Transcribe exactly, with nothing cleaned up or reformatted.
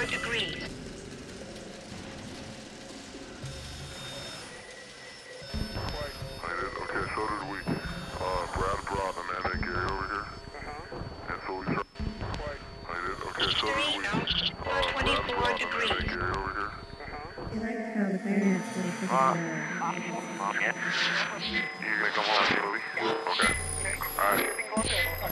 twenty-four degrees. Okay, so did we. Uh, Brad brought an N A Gary over here. Uh-huh. And so we tried. I did. Okay, so did we. Uh, Brad brought an N A Gary over here. You like how the finance would have Uh, yeah. You gonna come on, movie? Okay. Alright.